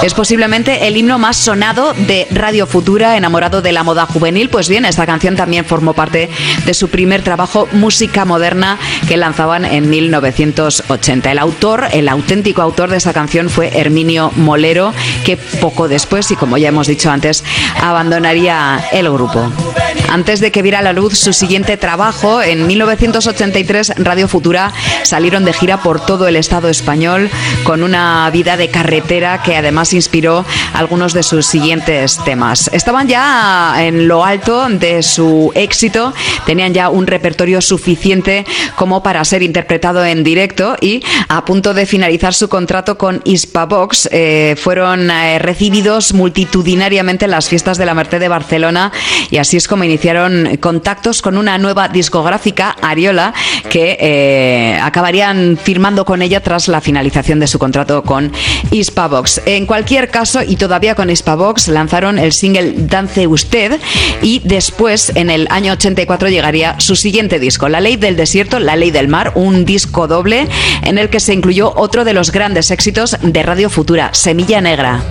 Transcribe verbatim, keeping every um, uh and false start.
Es posiblemente el himno más sonado de Radio Futura, enamorado de la moda juvenil. Pues bien, esta canción también formó parte de su primer trabajo, Música Moderna, que lanzaban en mil novecientos ochenta. El autor, el auténtico autor de esta canción fue Herminio Molero, que poco después, y como ya hemos dicho antes, abandonaría el grupo. Antes de que viera a la luz su siguiente trabajo, en mil novecientos ochenta y tres, Radio Futura salieron de gira por todo el Estado español con una vida de carretera que además inspiró algunos de sus siguientes temas. Estaban ya en lo alto de su éxito, tenían ya un repertorio suficiente como para ser interpretado en directo y a punto de finalizar su contrato con Hispavox, eh, fueron eh, recibidos multitudinariamente en las fiestas de la Merced de Barcelona, y así es como iniciaron contactos con una nueva discográfica, Ariola, que eh, acabarían firmando con ella tras la finalización de su contrato con Hispavox. En cualquier caso, y todavía con Hispavox, lanzaron el single Dance Usted, y después, en el año ochenta y cuatro, llegaría su siguiente disco, La Ley del Desierto, La Ley del Mar, un disco doble en el que se incluyó otro de los grandes éxitos de Radio Futura, Semilla Negra.